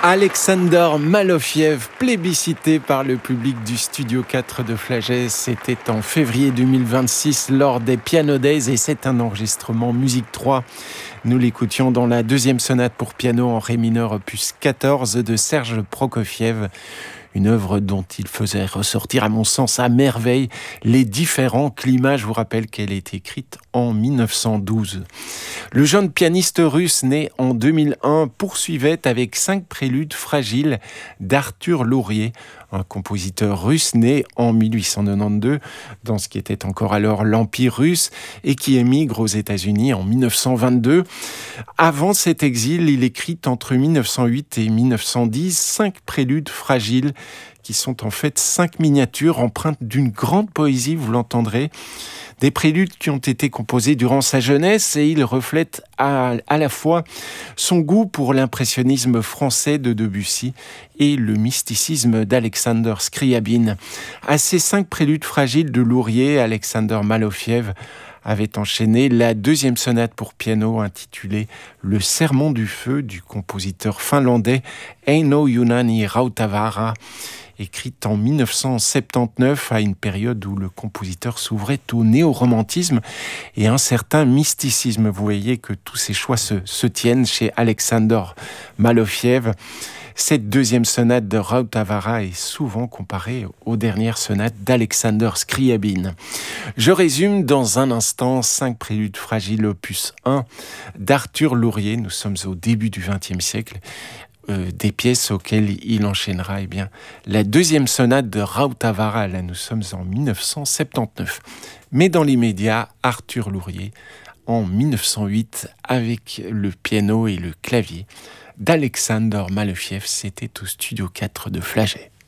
Alexander Malofiev, plébiscité par le public du Studio 4 de Flagey, c'était en février 2026 lors des Piano Days et c'est un enregistrement Musique 3. Nous l'écoutions dans la deuxième sonate pour piano en ré mineur opus 14 de Serge Prokofiev. Une œuvre dont il faisait ressortir, à mon sens, à merveille les différents climats. Je vous rappelle qu'elle est écrite en 1912. Le jeune pianiste russe né en 2001 poursuivait avec 5 préludes fragiles d'Arthur Laurier, un compositeur russe né en 1892 dans ce qui était encore alors l'Empire russe et qui émigre aux États-Unis en 1922. Avant cet exil, il écrit entre 1908 et 1910 5 préludes fragiles qui sont en fait 5 miniatures empreintes d'une grande poésie, vous l'entendrez. Des préludes qui ont été composés durant sa jeunesse et il reflète à la fois son goût pour l'impressionnisme français de Debussy et le mysticisme d'Alexander Scriabine. À ces 5 préludes fragiles de Laurier, Alexander Malofiev avait enchaîné la deuxième sonate pour piano intitulée « Le sermon du feu » du compositeur finlandais Eino Junani Rautavaara, écrite en 1979 à une période où le compositeur s'ouvrait au néo-romantisme et un certain mysticisme. Vous voyez que tous ces choix se tiennent chez Alexander Malofiev. Cette deuxième sonate de Rautavaara est souvent comparée aux dernières sonates d'Alexander Scriabine. Je résume dans un instant 5 préludes fragiles opus 1 d'Arthur Laurier. Nous sommes au début du XXe siècle. Des pièces auxquelles il enchaînera la deuxième sonate de Rautavaara. Là, nous sommes en 1979. Mais dans l'immédiat, Arthur Laurier, en 1908, avec le piano et le clavier d'Alexander Malofiev, c'était au Studio 4 de Flagey.